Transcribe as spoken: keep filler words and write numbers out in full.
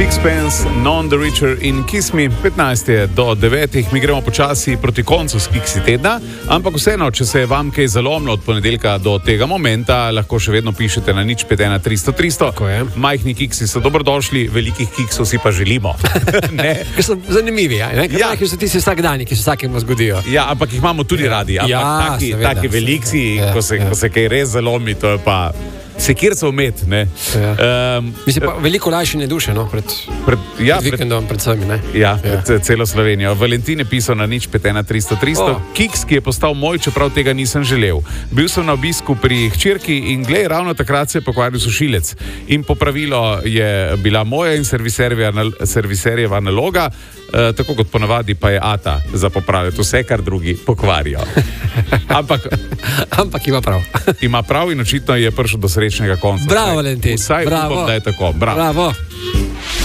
Sixpence, Non the Richer in Kiss Me, petnajst je do devetih, mi gremo počasi proti koncu s Kiksi tedna, ampak vseeno, če se je vam kaj zalomilo od ponedeljka do tega momenta, lahko še vedno pišete na nič pet ena tristo tristo. Majhni kiksi so dobrodošli, velikih kiksov si pa želimo. Ker so zanimivi, ja, ne? Ker ja. so tisti vsakdani, ki se vsakemu zgodijo. Ja, ampak jih imamo tudi radi, ampak ja, taki, seveda, taki veliksi, ja, ko, se, ja. ko se kaj res zalomi, to je pa sekirca umet, ne. Ja. Um, Mislim pa veliko lajšine duše, no, pred, pred, ja, pred vikendom, pred sami, ne. Ja, ja. pred celo Slovenijo. Valentin je pisal na nič pet ena tristo tristo. Oh. Kiks, ki je postal moj, čeprav tega nisem želel. Bil sem na obisku pri hčerki in glej, ravno takrat se je pokvaril sušilec. In popravilo je bila moja in serviserjeva naloga, eh, tako kot ponavadi pa je Ata za popraviti vse, kar drugi pokvarijo. Ampak, Ampak ima prav. ima prav in očitno je prišel do srečnega konca. Bravo, Valentin. Vsaj Bravo. upam, da je tako. Bravo. Bravo.